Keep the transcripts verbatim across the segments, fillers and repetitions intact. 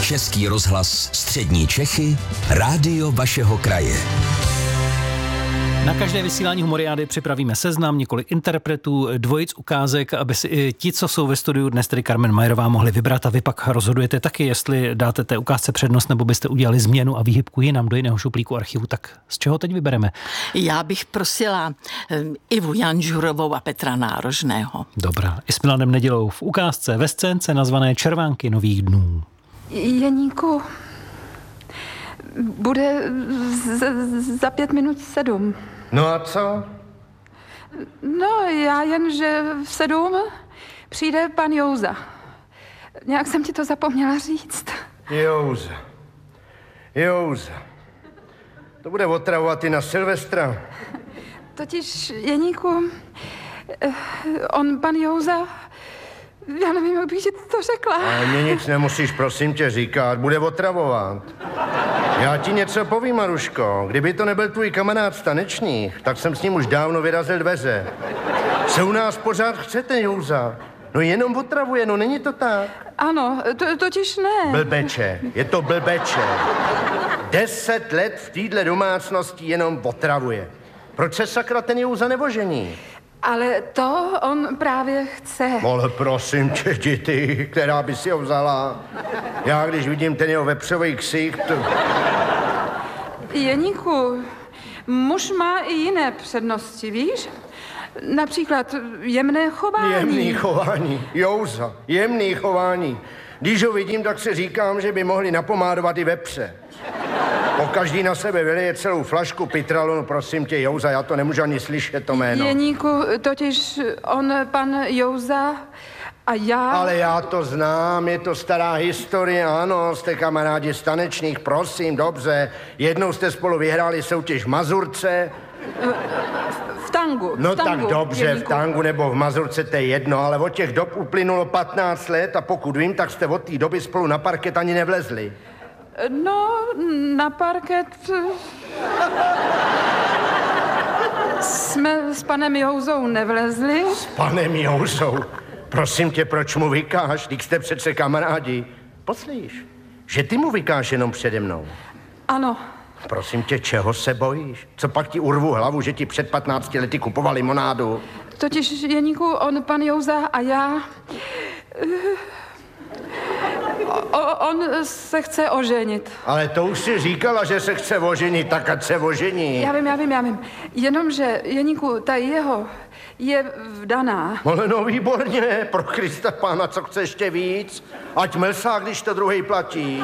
Český rozhlas Střední Čechy, rádio vašeho kraje. Na každé vysílání Humoriády připravíme seznam, několik interpretů, dvojic ukázek, aby si i ti, co jsou ve studiu dnes, tedy Carmen Majerová, mohli vybrat a vy pak rozhodujete taky, jestli dáte té ukázce přednost, nebo byste udělali změnu a výhybku jinam do jiného šuplíku archivu. Tak z čeho teď vybereme? Já bych prosila Ivu Janžurovou a Petra Nárožného. Dobrá. I s Milanem Nedělou v ukázce ve scénce nazvané Červánky nových dnů. Jeníku, bude z, za pět minut sedm. No a co? No, já jen, že v sedm přijde pan Jouza. Nějak jsem ti to zapomněla říct. Jouza. Jouza. To bude otravovat i na Silvestra. Totiž, Jeníku, on, pan Jouza, já nevím, jak bych ti to řekla. Ale mě nic nemusíš, prosím tě, říkat. Bude otravovat. Já ti něco povím, Maruško. Kdyby to nebyl tvůj kamarád z tanečních, tak jsem s ním už dávno vyrazil dveře. Co u nás pořád chcete, Jouza? No jenom otravuje, no není to tak? Ano, to, totiž ne. Blbeče, je to blbeče. Deset let v téhle domácnosti jenom otravuje. Proč se sakra ten Jouza nevožení? Ale to on právě chce. Ale prosím tě, děti, která by si ho vzala. Já, když vidím ten jeho vepřový ksich, to... Jeníku, muž má i jiné přednosti, víš? Například jemné chování. Jemný chování, Jouza, jemný chování. Když ho vidím, tak si říkám, že by mohli napomádovat i vepře. Pokaždý na sebe vyleje celou flašku pitralonu, prosím tě, Jouza, já to nemůžu ani slyšet, to jméno. Jeníku, totiž on, pan Jouza a já... Ale já to znám, je to stará historie, ano, jste kamarádi z tanečních, prosím, dobře. Jednou jste spolu vyhráli soutěž v Mazurce. V tangu. No v tangu, tak dobře, Jeníku. v tangu nebo v Mazurce, to je jedno, ale od těch dob uplynulo patnáct let a pokud vím, tak jste od té doby spolu na parket ani nevlezli. No, na parket jsme s panem Jouzou nevlezli. S panem Jouzou? Prosím tě, proč mu vykáš? Vždyť jste přece kamarádi. Poslíš, že ty mu vykáš jenom přede mnou. Ano. Prosím tě, čeho se bojíš? Co pak ti urvu hlavu, že ti před patnácti lety kupoval limonádu? Totiž, Jeníku, on, pan Jouza a já... O, on se chce oženit. Ale to už si říkala, že se chce oženit, tak ať se ožení. Já vím, já vím, já vím. Jenomže, Jeníku, ta jeho je vdaná. Ale no výborně, pro Krista pána, co chce ještě víc? Ať mlsá, když to druhej platí.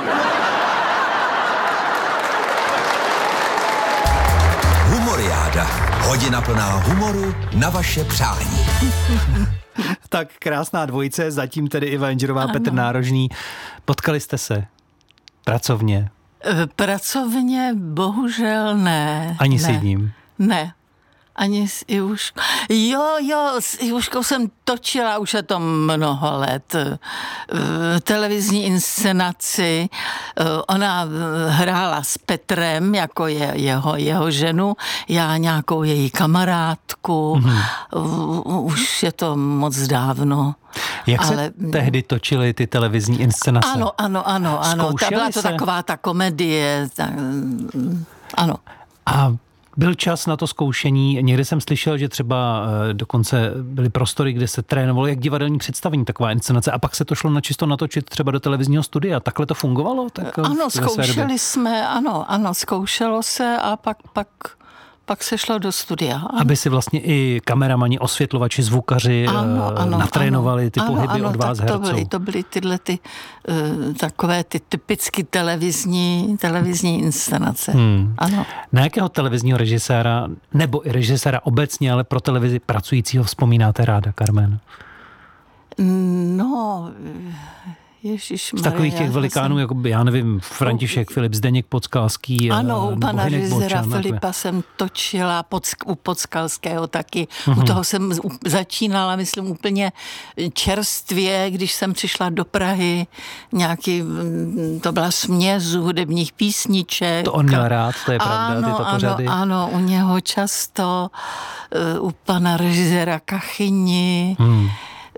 Humoriáda. Hodina plná humoru na vaše přání. Tak krásná dvojice, zatím tedy Iva Janžurová, Petr Nárožný. Potkali jste se pracovně? Pracovně bohužel ne. Ani ne. s jedním? Ne. Ani s Ivuškou. Jo, jo, s Ivuškou jsem točila, už je to mnoho let, televizní inscenaci. Ona hrála s Petrem, jako je jeho, jeho ženu, já nějakou její kamarádku. Mm-hmm. Už je to moc dávno. Jak ale... se tehdy točily ty televizní inscenace? Ano, ano, ano, ano. Ta byla to se? taková ta komedie. Ta, ano. A byl čas na to zkoušení. Někdy jsem slyšel, že třeba dokonce byly prostory, kde se trénovalo jak divadelní představení, taková inscenace, a pak se to šlo na čisto natočit třeba do televizního studia. Takhle to fungovalo? Tak ano, zkoušeli jsme, ano, ano, zkoušelo se a pak, pak, pak se šlo do studia. Ano. Aby si vlastně i kameramani, osvětlovači, zvukaři ano, ano, natrénovali ty ano, pohyby ano, od vás tak to herců. Byly, to byly tyhle ty, uh, takové ty typicky televizní, televizní inscenace. Hmm. Ano. Na jakého televizního režiséra, nebo i režiséra obecně, ale pro televizi pracujícího vzpomínáte ráda, Carmen? No... Ježišmarja, z takových těch velikánů, jsem... jako já nevím, František u... Filip, Zdeněk Podskalský. Ano, u pana režiséra Filipa takové. jsem točila, pod, u Podskalského taky. Uh-huh. U toho jsem začínala, myslím, úplně čerstvě, když jsem přišla do Prahy. Nějaký, to byla směs hudebních písniček. To on měl rád, to je pravda, ano, tyto pořady. Ano, ano, u něho často, u pana režiséra Kachyni. Hmm.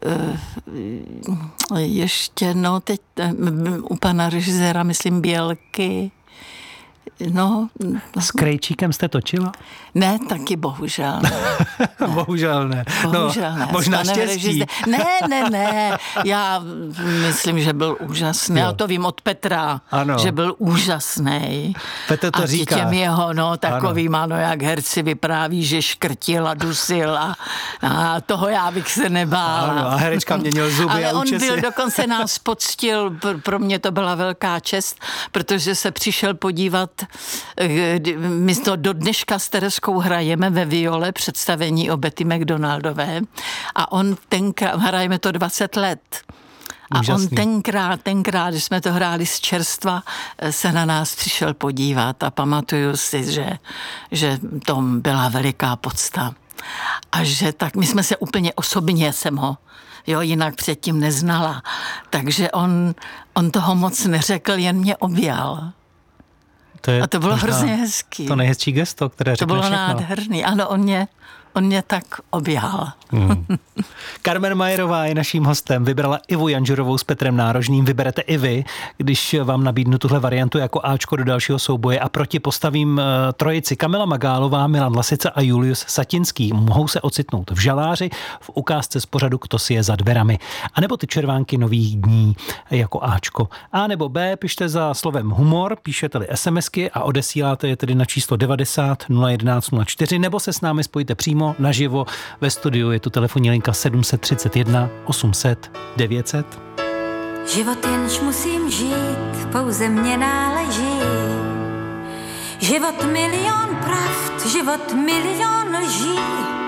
ještě, no teď u pana režiséra, myslím, Bělky. No. S Krejčíkem jste točila? Ne, taky bohužel ne. bohužel ne. Bohužel no, ne. Možná štěstí. Ne, ne, ne. Já myslím, že byl úžasný. Jo. Já to vím od Petra, ano. že byl úžasný. Petr to a říká. A těm jeho, no, takovým, ano. ano, jak herci vypráví, že škrtil a dusil a, a toho já bych se nebála. Ano, a herečka měnil zuby Ale a on účesy. byl, dokonce nás poctil, pro mě to byla velká čest, protože se přišel podívat. My to do dneška s Tereskou hrajeme ve Viole představení o Betty McDonaldové a on tenkrát, hrajeme to dvacet let. A Úžasný. on tenkrát, tenkrát, když jsme to hráli z čerstva, se na nás přišel podívat a pamatuju si, že, že to byla veliká podsta. A že tak, my jsme se úplně osobně, jsem ho jo, jinak předtím neznala. Takže on, on toho moc neřekl, jen mě objal. To je a to bylo hrozně hezký. To nejhezčí gesto, které řekne To bylo všechno. nádherný. Ano, on mě, on mě tak objal. Hmm. Carmen Mayerová je naším hostem. Vybrala Ivu Janžurovou s Petrem Nárožným. Vyberete i vy, když vám nabídnu tuhle variantu jako áčko do dalšího souboje a proti postavím uh, trojici Kamila Magálová, Milan Lasica a Julius Satinský. Mohou se ocitnout v Žaláři v ukázce z pořadu Kto si je za dverami. A nebo ty červánky nových dní jako áčko. A nebo B, pište za slovem humor, píšete-li SMSky a odesíláte je tedy na číslo devadesát nula jedenáct nula čtyři, nebo se s námi spojíte přímo naživo ve studiu. Je tu telefonní linka sedm set třicet jedna osm set devět set. Život jenž musím žít, pouze mě náleží. Život milion pravd, život milion lží.